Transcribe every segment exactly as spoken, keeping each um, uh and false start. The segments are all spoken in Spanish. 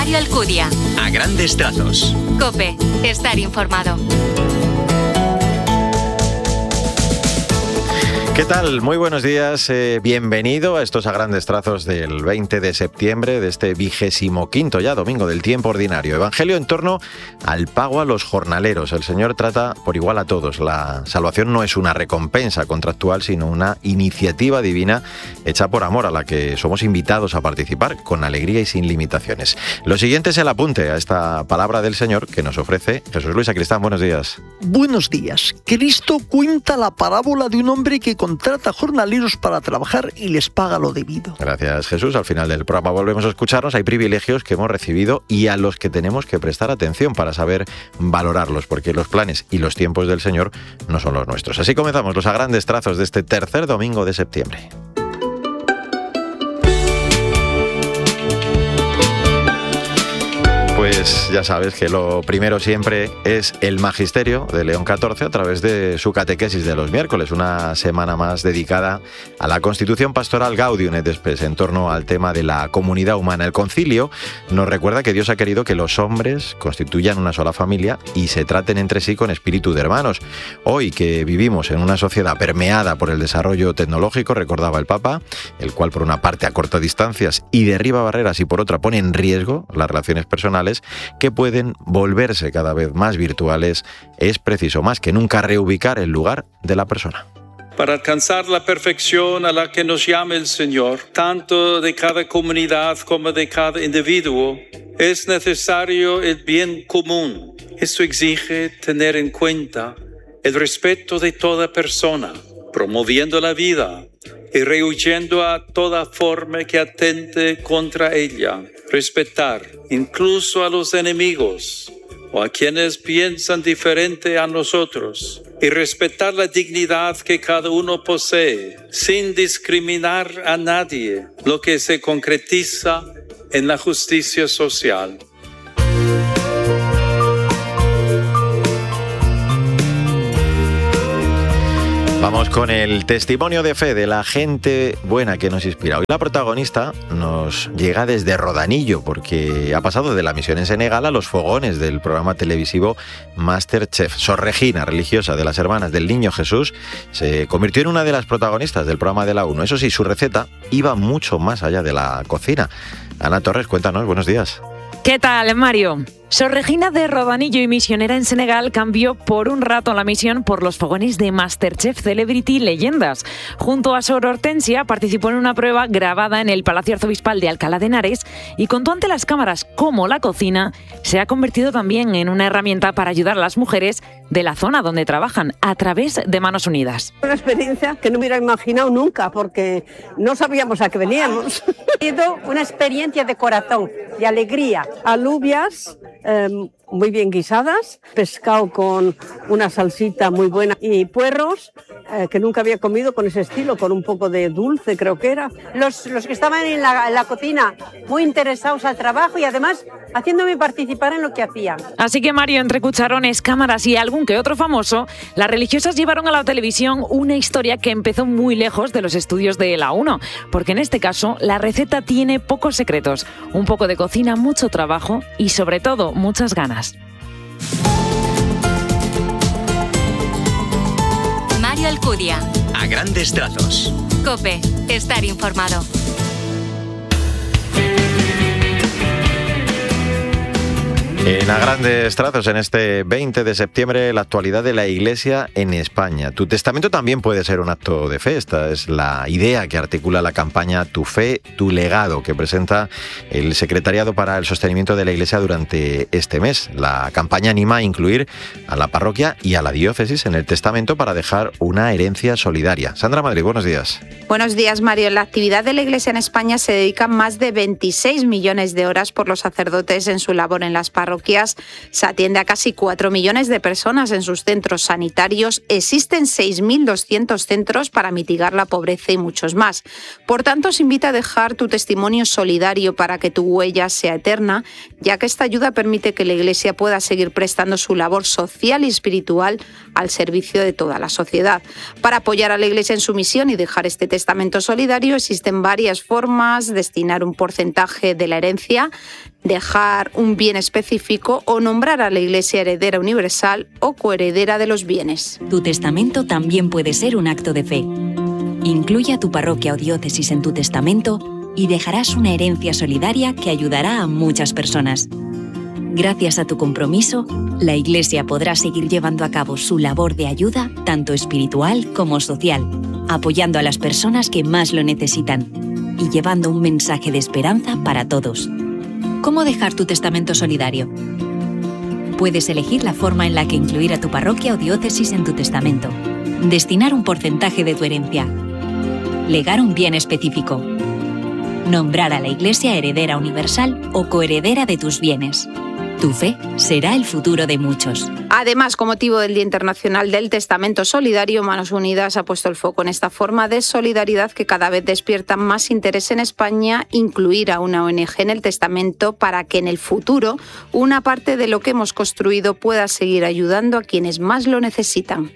Mario Alcudia. A grandes trazos. COPE. Estar informado. ¿Qué tal? Muy buenos días. Eh, bienvenido a estos A Grandes Trazos del veinte de septiembre de este vigésimo quinto ya domingo del tiempo ordinario. Evangelio en torno al pago a los jornaleros. El Señor trata por igual a todos. La salvación no es una recompensa contractual, sino una iniciativa divina hecha por amor a la que somos invitados a participar con alegría y sin limitaciones. Lo siguiente es el apunte a esta palabra del Señor que nos ofrece Jesús Luis Sacristán. Buenos días. Buenos días. Cristo cuenta la parábola de un hombre que contrata jornaleros para trabajar y les paga lo debido. Gracias, Jesús. Al final del programa volvemos a escucharnos. Hay privilegios que hemos recibido y a los que tenemos que prestar atención para saber valorarlos, porque los planes y los tiempos del Señor no son los nuestros. Así comenzamos los A Grandes Trazos de este tercer domingo de septiembre. Pues ya sabes que lo primero siempre es el Magisterio de León catorce a través de su catequesis de los miércoles, una semana más dedicada a la Constitución Pastoral Gaudium et Spes en torno al tema de la comunidad humana. El concilio nos recuerda que Dios ha querido que los hombres constituyan una sola familia y se traten entre sí con espíritu de hermanos. Hoy que vivimos en una sociedad permeada por el desarrollo tecnológico, recordaba el Papa, el cual por una parte acorta distancias y derriba barreras y por otra pone en riesgo las relaciones personales que pueden volverse cada vez más virtuales, es preciso más que nunca reubicar el lugar de la persona. Para alcanzar la perfección a la que nos llama el Señor, tanto de cada comunidad como de cada individuo, es necesario el bien común. Esto exige tener en cuenta el respeto de toda persona, promoviendo la vida y rehuyendo a toda forma que atente contra ella. Respetar incluso a los enemigos o a quienes piensan diferente a nosotros y respetar la dignidad que cada uno posee sin discriminar a nadie, lo que se concretiza en la justicia social. Vamos con el testimonio de fe de la gente buena que nos inspira. Hoy la protagonista nos llega desde Rodanillo porque ha pasado de la misión en Senegal a los fogones del programa televisivo MasterChef. Sor Regina, religiosa de las Hermanas del Niño Jesús, se convirtió en una de las protagonistas del programa de la ONU. Eso sí, su receta iba mucho más allá de la cocina. Ana Torres, cuéntanos, buenos días. ¿Qué tal, Mario? Sor Regina de Rodanillo y misionera en Senegal cambió por un rato la misión por los fogones de MasterChef Celebrity Leyendas. Junto a Sor Hortensia participó en una prueba grabada en el Palacio Arzobispal de Alcalá de Henares y contó ante las cámaras cómo la cocina se ha convertido también en una herramienta para ayudar a las mujeres de la zona donde trabajan a través de Manos Unidas. Una experiencia que no hubiera imaginado nunca porque no sabíamos a qué veníamos. Ha sido una experiencia de corazón, de alegría. Alubias eh, muy bien guisadas, pescado con una salsita muy buena y puerros eh, que nunca había comido con ese estilo, con un poco de dulce creo que era. Los, los que estaban en la, en la cocina muy interesados al trabajo y además haciéndome participar en lo que hacían. Así que Mario, entre cucharones, cámaras y algún que otro famoso, las religiosas llevaron a la televisión una historia que empezó muy lejos de los estudios de la ONU, porque en este caso la receta tiene pocos secretos, un poco de cocina, mucho trabajo y sobre todo muchas ganas. Mario Alcudia. A grandes trazos. COPE. Estar informado. En A Grandes Trazos, en este veinte de septiembre, la actualidad de la Iglesia en España. Tu testamento también puede ser un acto de fe. Esta es la idea que articula la campaña Tu Fe, Tu Legado, que presenta el Secretariado para el Sostenimiento de la Iglesia durante este mes. La campaña anima a incluir a la parroquia y a la diócesis en el testamento para dejar una herencia solidaria. Sandra Madrid, buenos días. Buenos días, Mario. En la actividad de la Iglesia en España se dedican más de veintiséis millones de horas por los sacerdotes en su labor en las parroquias. Se atiende a casi cuatro millones de personas en sus centros sanitarios. Existen seis mil doscientos centros para mitigar la pobreza y muchos más. Por tanto, se invita a dejar tu testimonio solidario para que tu huella sea eterna, ya que esta ayuda permite que la Iglesia pueda seguir prestando su labor social y espiritual al servicio de toda la sociedad. Para apoyar a la Iglesia en su misión y dejar este testamento solidario existen varias formas: destinar un porcentaje de la herencia dejar un bien específico o nombrar a la Iglesia heredera universal o coheredera de los bienes. Tu testamento también puede ser un acto de fe. Incluye a tu parroquia o diócesis en tu testamento y dejarás una herencia solidaria que ayudará a muchas personas. Gracias a tu compromiso, la Iglesia podrá seguir llevando a cabo su labor de ayuda, tanto espiritual como social, apoyando a las personas que más lo necesitan y llevando un mensaje de esperanza para todos. ¿Cómo dejar tu testamento solidario? Puedes elegir la forma en la que incluir a tu parroquia o diócesis en tu testamento. Destinar un porcentaje de tu herencia. Legar un bien específico. Nombrar a la Iglesia heredera universal o coheredera de tus bienes. Tu fe será el futuro de muchos. Además, con motivo del Día Internacional del Testamento Solidario, Manos Unidas ha puesto el foco en esta forma de solidaridad que cada vez despierta más interés en España, incluir a una O N G en el testamento para que en el futuro una parte de lo que hemos construido pueda seguir ayudando a quienes más lo necesitan.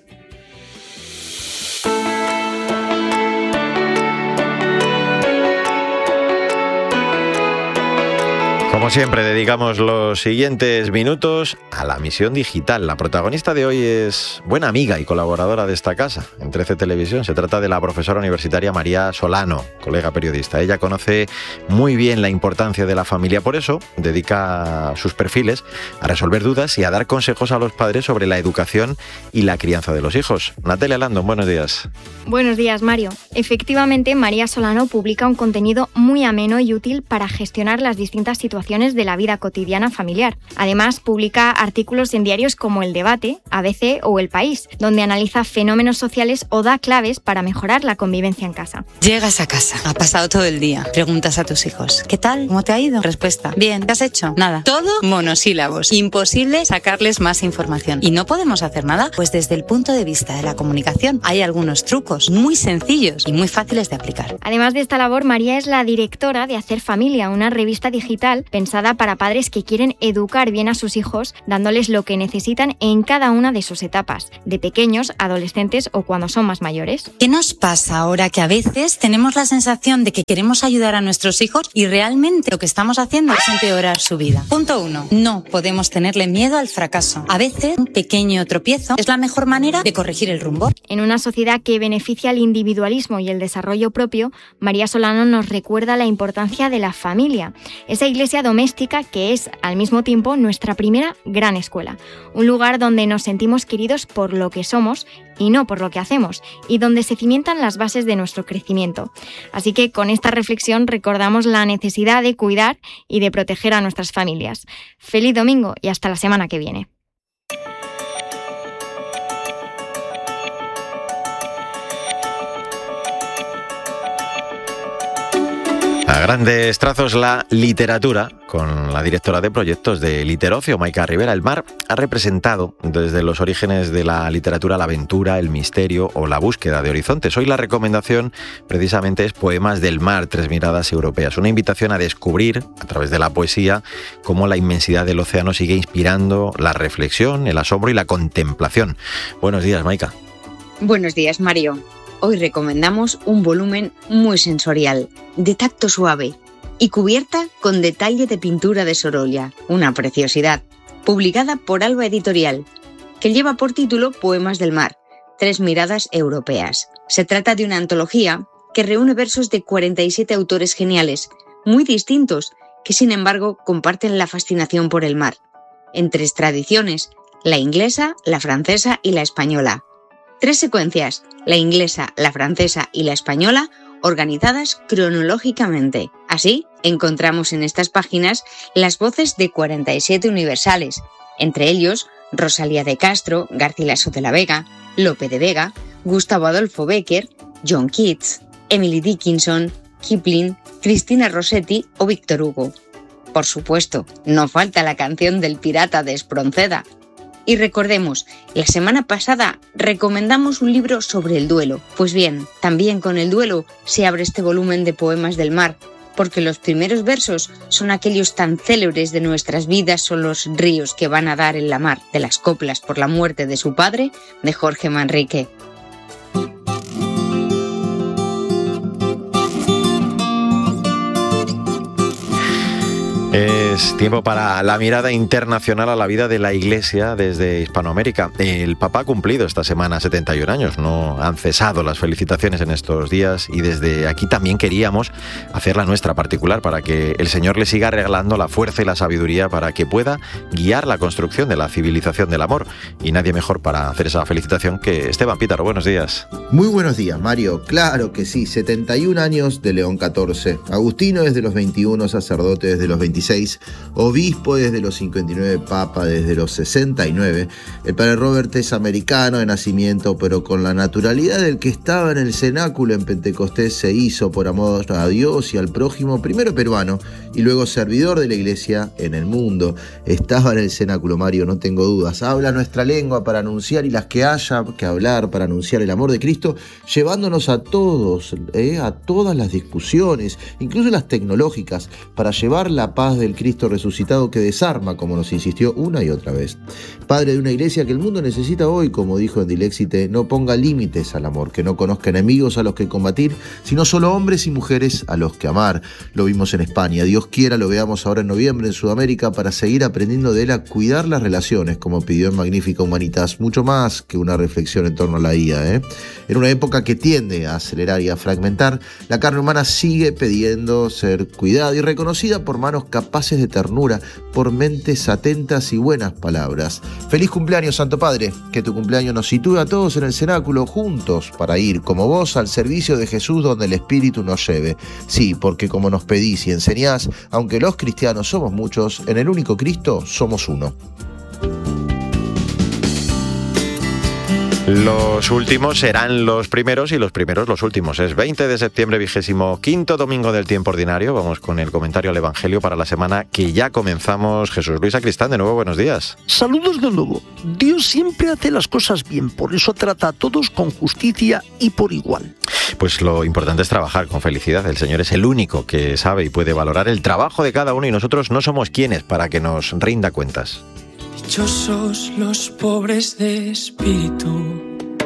Como siempre, dedicamos los siguientes minutos a la misión digital. La protagonista de hoy es buena amiga y colaboradora de esta casa, en trece Televisión. Se trata de la profesora universitaria María Solano, colega periodista. Ella conoce muy bien la importancia de la familia, por eso dedica sus perfiles a resolver dudas y a dar consejos a los padres sobre la educación y la crianza de los hijos. Natalia Landon, buenos días. Buenos días, Mario. Efectivamente, María Solano publica un contenido muy ameno y útil para gestionar las distintas situaciones de la vida cotidiana familiar. Además, publica artículos en diarios como El Debate, A B C o El País, donde analiza fenómenos sociales o da claves para mejorar la convivencia en casa. Llegas a casa, ha pasado todo el día, preguntas a tus hijos, ¿qué tal? ¿Cómo te ha ido? Respuesta, bien. ¿Qué has hecho? Nada. Todo monosílabos. Imposible sacarles más información. ¿Y no podemos hacer nada? Pues desde el punto de vista de la comunicación hay algunos trucos muy sencillos y muy fáciles de aplicar. Además de esta labor, María es la directora de Hacer Familia, una revista digital pensada para padres que quieren educar bien a sus hijos, dándoles lo que necesitan en cada una de sus etapas, de pequeños, adolescentes o cuando son más mayores. ¿Qué nos pasa ahora que a veces tenemos la sensación de que queremos ayudar a nuestros hijos y realmente lo que estamos haciendo es empeorar su vida? Punto uno. No podemos tenerle miedo al fracaso. A veces un pequeño tropiezo es la mejor manera de corregir el rumbo. En una sociedad que beneficia el individualismo y el desarrollo propio, María Solano nos recuerda la importancia de la familia, esa iglesia doméstica que es al mismo tiempo nuestra primera gran escuela, un lugar donde nos sentimos queridos por lo que somos y no por lo que hacemos, y donde se cimientan las bases de nuestro crecimiento. Así que con esta reflexión recordamos la necesidad de cuidar y de proteger a nuestras familias. Feliz domingo y hasta la semana que viene. A grandes trazos, la literatura, con la directora de proyectos de Literocio, Maika Rivera. El mar ha representado desde los orígenes de la literatura la aventura, el misterio o la búsqueda de horizontes. Hoy la recomendación precisamente es Poemas del mar, tres miradas europeas. Una invitación a descubrir, a través de la poesía, cómo la inmensidad del océano sigue inspirando la reflexión, el asombro y la contemplación. Buenos días, Maika. Buenos días, Mario. Hoy recomendamos un volumen muy sensorial, de tacto suave y cubierta con detalle de pintura de Sorolla, una preciosidad, publicada por Alba Editorial, que lleva por título Poemas del mar, tres miradas europeas. Se trata de una antología que reúne versos de cuarenta y siete autores geniales, muy distintos, que sin embargo comparten la fascinación por el mar, en tres tradiciones, la inglesa, la francesa y la española. Tres secuencias, la inglesa, la francesa y la española, organizadas cronológicamente. Así, encontramos en estas páginas las voces de cuarenta y siete universales, entre ellos Rosalía de Castro, Garcilaso de la Vega, Lope de Vega, Gustavo Adolfo Bécquer, John Keats, Emily Dickinson, Kipling, Cristina Rossetti o Víctor Hugo. Por supuesto, no falta la canción del pirata de Espronceda. Y recordemos, la semana pasada recomendamos un libro sobre el duelo. Pues bien, también con el duelo se abre este volumen de Poemas del mar, porque los primeros versos son aquellos tan célebres de nuestras vidas, son los ríos que van a dar en la mar, de las coplas por la muerte de su padre, de Jorge Manrique. Es tiempo para la mirada internacional a la vida de la Iglesia desde Hispanoamérica. El Papa ha cumplido esta semana setenta y un años, no han cesado las felicitaciones en estos días y desde aquí también queríamos hacer la nuestra particular para que el Señor le siga regalando la fuerza y la sabiduría para que pueda guiar la construcción de la civilización del amor. Y nadie mejor para hacer esa felicitación que Esteban Pítaro. Buenos días. Muy buenos días, Mario. Claro que sí, setenta y un años de León catorce. Agustino desde los veintiuno, sacerdote desde los veintiséis, obispo desde los cincuenta y nueve, papa desde los sesenta y nueve. El padre Robert es americano de nacimiento, pero con la naturalidad del que estaba en el cenáculo en Pentecostés se hizo por amor a Dios y al prójimo, primero peruano y luego servidor de la Iglesia en el mundo. Estaba en el cenáculo, Mario, no tengo dudas. Habla nuestra lengua para anunciar y las que haya que hablar para anunciar el amor de Cristo, llevándonos a todos, eh, a todas las discusiones, incluso las tecnológicas, para llevar la paz del Cristo resucitado que desarma, como nos insistió una y otra vez. Padre de una iglesia que el mundo necesita hoy, como dijo en Dilexite, no ponga límites al amor, que no conozca enemigos a los que combatir, sino solo hombres y mujeres a los que amar. Lo vimos en España, Dios quiera lo veamos ahora en noviembre en Sudamérica para seguir aprendiendo de él a cuidar las relaciones, como pidió en Magnífica Humanitas, mucho más que una reflexión en torno a la I A. ¿eh? En una época que tiende a acelerar y a fragmentar, la carne humana sigue pidiendo ser cuidada y reconocida por manos capaces de ternura, por mentes atentas y buenas palabras. Feliz cumpleaños, Santo Padre, que tu cumpleaños nos sitúe a todos en el cenáculo juntos para ir, como vos, al servicio de Jesús donde el Espíritu nos lleve. Sí, porque como nos pedís y enseñás, aunque los cristianos somos muchos, en el único Cristo somos uno. Los últimos serán los primeros y los primeros los últimos. Es veinte de septiembre, vigésimo quinto domingo del tiempo ordinario. Vamos con el comentario al Evangelio para la semana que ya comenzamos. Jesús Luis Sacristán, de nuevo, buenos días. Saludos de nuevo. Dios siempre hace las cosas bien, por eso trata a todos con justicia y por igual. Pues lo importante es trabajar con felicidad. El Señor es el único que sabe y puede valorar el trabajo de cada uno y nosotros no somos quienes para que nos rinda cuentas. Dichosos los pobres de espíritu,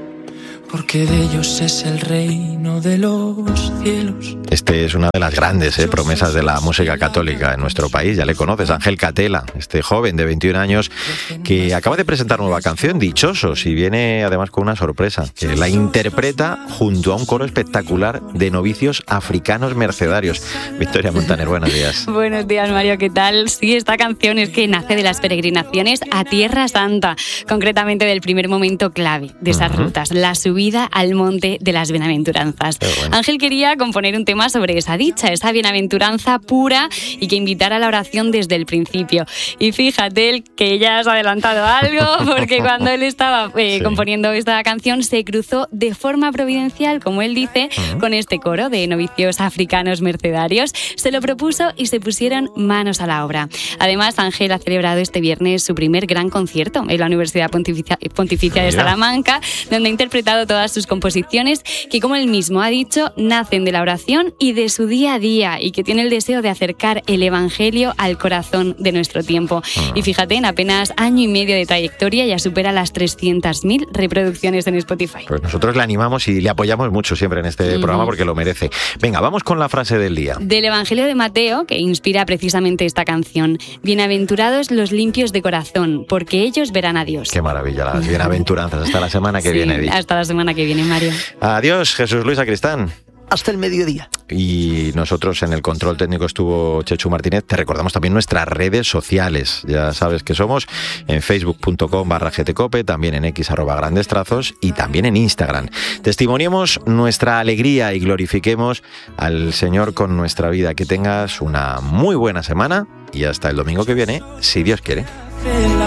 porque de ellos es el reino de los cielos. Este es una de las grandes eh, promesas de la música católica en nuestro país. Ya le conoces, Ángel Catela, este joven de veintiún años que acaba de presentar nueva canción, Dichosos, y viene además con una sorpresa, que la interpreta junto a un coro espectacular de novicios africanos mercedarios. Victoria Montaner, buenos días. Buenos días, Mario, ¿qué tal? Sí, esta canción es que nace de las peregrinaciones a Tierra Santa, concretamente del primer momento clave de esas uh-huh. rutas, la subida al monte de las bienaventuranzas. Bueno. Ángel quería componer un tema sobre esa dicha, esa bienaventuranza pura y que invitara a la oración desde el principio. Y fíjate él que ya has adelantado algo, porque cuando él estaba eh, sí. componiendo esta canción se cruzó de forma providencial, como él dice, uh-huh. con este coro de novicios africanos mercedarios. Se lo propuso y se pusieron manos a la obra. Además, Ángel ha celebrado este viernes su primer gran concierto en la Universidad Pontificia, Pontificia de Salamanca, donde ha interpretado todas sus composiciones que, como él mismo ha dicho, nacen de la oración y de su día a día y que tiene el deseo de acercar el Evangelio al corazón de nuestro tiempo. Uh-huh. Y fíjate, en apenas año y medio de trayectoria ya supera las trescientas mil reproducciones en Spotify. Pues nosotros le animamos y le apoyamos mucho siempre en este uh-huh. programa porque lo merece. Venga, vamos con la frase del día. Del Evangelio de Mateo, que inspira precisamente esta canción. Bienaventurados los limpios de corazón, porque ellos verán a Dios. Qué maravilla, las bienaventuranzas. Hasta la semana que sí, viene, Edith. Hasta la semana que viene, Mario. Adiós, Jesús Luis Sacristán. Hasta el mediodía. Y nosotros en el control técnico estuvo Chechu Martínez. Te recordamos también nuestras redes sociales. Ya sabes que somos en facebook punto com barra gtcope, también en x arroba grandes trazos y también en Instagram. Testimoniemos nuestra alegría y glorifiquemos al Señor con nuestra vida. Que tengas una muy buena semana y hasta el domingo que viene, si Dios quiere.